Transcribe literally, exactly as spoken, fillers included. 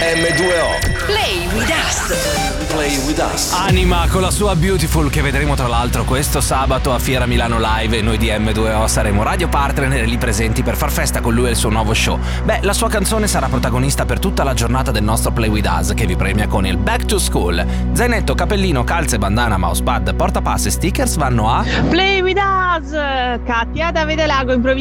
emme due o. Play with us. Play with us. Anima con la sua Beautiful, che vedremo tra l'altro questo sabato a Fiera Milano Live, e noi di emme due o saremo radio partner lì presenti per far festa con lui e il suo nuovo show. Beh, la sua canzone sarà protagonista per tutta la giornata del nostro Play with us, che vi premia con il Back to School. Zainetto, cappellino, calze, bandana, mousepad, portapass e stickers vanno a Play with us. Katia da Vedelago in provincia